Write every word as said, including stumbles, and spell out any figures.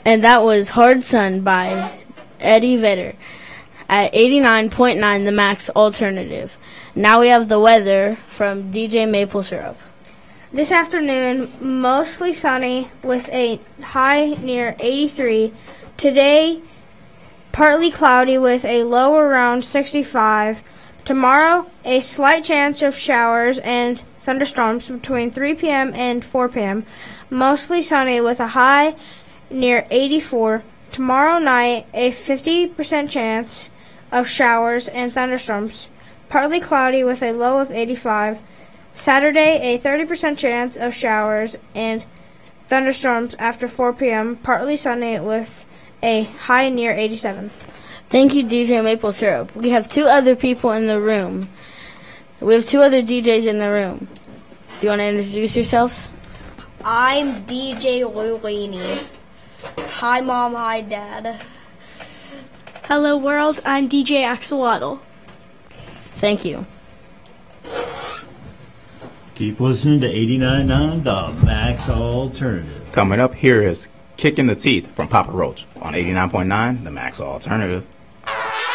And that was Hard Sun by Eddie Vedder at eighty-nine point nine, the Max Alternative. Now we have the weather from D J Maple Syrup. This afternoon, mostly sunny with a high near eighty-three. Today, partly cloudy with a low around sixty-five. Tomorrow, a slight chance of showers and thunderstorms between three p.m. and four p.m. Mostly sunny with a high near eighty-four. Tomorrow night, a fifty percent chance of showers and thunderstorms. Partly cloudy with a low of eighty-five. Saturday, a thirty percent chance of showers and thunderstorms after four p.m. Partly sunny with a high near eighty-seven. Thank you, D J Maple Syrup. We have two other people in the room. We have two other D Js in the room. Do you want to introduce yourselves? I'm D J Lulini. Hi, Mom. Hi, Dad. Hello, world. I'm D J Axolotl. Thank you. Keep listening to eighty-nine point nine, the Max Alternative. Coming up here is Kicking the Teeth from Papa Roach on eighty-nine point nine, the Max Alternative.